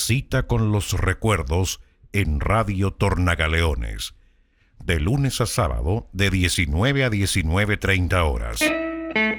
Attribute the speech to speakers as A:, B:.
A: cita con los recuerdos en Radio Tornagaleones, de lunes a sábado de 19 a 19:30 horas.